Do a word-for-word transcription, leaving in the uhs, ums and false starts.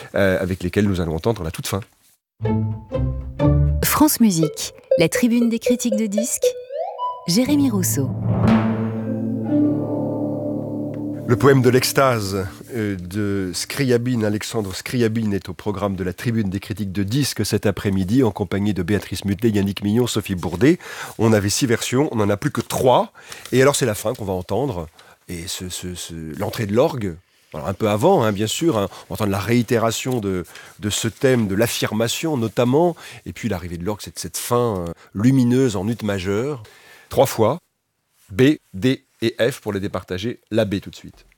euh, avec lesquels nous allons entendre la toute fin. France Musique, la tribune des critiques de disques, Jérémy Rousseau. Le poème de l'extase de Scriabine, Alexandre Scriabine, est au programme de la tribune des critiques de disques cet après-midi en compagnie de Béatrice Mutelet, Yannick Mignon, Sophie Bourdet. On avait six versions, on n'en a plus que trois. Et alors c'est la fin qu'on va entendre. Et ce, ce, ce, l'entrée de l'orgue, alors un peu avant, hein, bien sûr, hein, on entend la réitération de, de ce thème, de l'affirmation notamment, et puis l'arrivée de l'orgue, c'est cette fin euh, lumineuse en ut majeur. Trois fois, B, D et F pour les départager, la B tout de suite.